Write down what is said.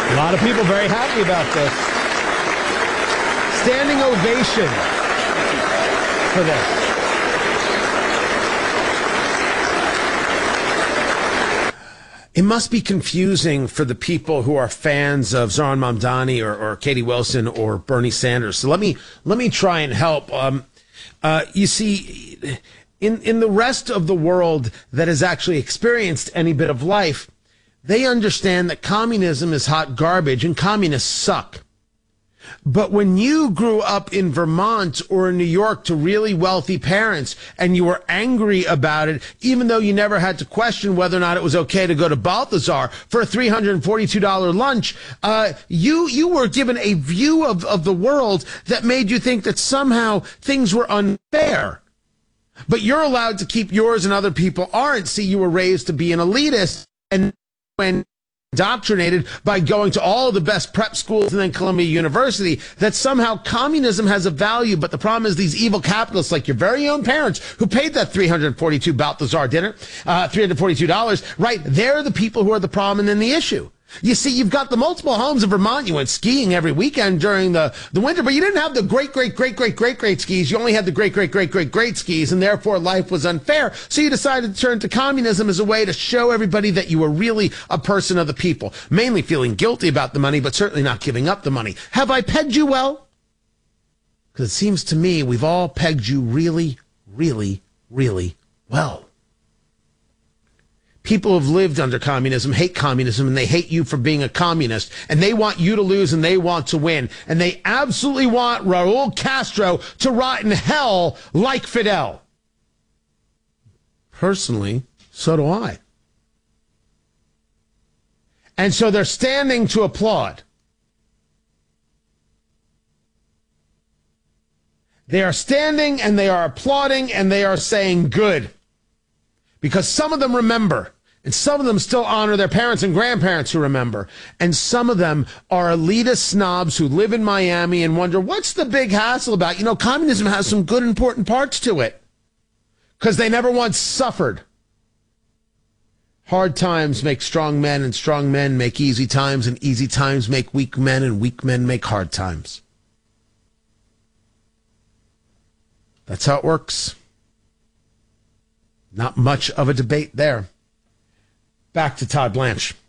A lot of people very happy about this. Standing ovation for this. It must be confusing for the people who are fans of Zohran Mamdani or Katie Wilson or Bernie Sanders. So let me try and help. You see, in the rest of the world that has actually experienced any bit of life, they understand that communism is hot garbage and communists suck. But when you grew up in Vermont or in New York to really wealthy parents and you were angry about it, even though you never had to question whether or not it was okay to go to Balthazar for a $342 lunch, you were given a view of the world that made you think that somehow things were unfair. But you're allowed to keep yours and other people aren't. See, you were raised to be an elitist, and when indoctrinated by going to all of the best prep schools and then Columbia University, that somehow communism has a value. But the problem is these evil capitalists like your very own parents who paid that $342 Balthazar dinner, $342, right? They're the people who are the problem and then the issue. You see, you've got the multiple homes in Vermont. You went skiing every weekend during the winter, but you didn't have the great skis. You only had the great skis, and therefore life was unfair. So you decided to turn to communism as a way to show everybody that you were really a person of the people, mainly feeling guilty about the money, but certainly not giving up the money. Have I pegged you well? Because it seems to me we've all pegged you really, really, really well. People who have lived under communism hate communism, and they hate you for being a communist, and they want you to lose and they want to win, and they absolutely want Raul Castro to rot in hell like Fidel. Personally, so do I. And so they're standing to applaud. They are standing and they are applauding and they are saying good. Because some of them remember. And some of them still honor their parents and grandparents who remember. And some of them are elitist snobs who live in Miami and wonder, what's the big hassle about? You know, communism has some good, important parts to it. Because they never once suffered. Hard times make strong men, and strong men make easy times, and easy times make weak men, and weak men make hard times. That's how it works. Not much of a debate there. Back to Todd Blanche.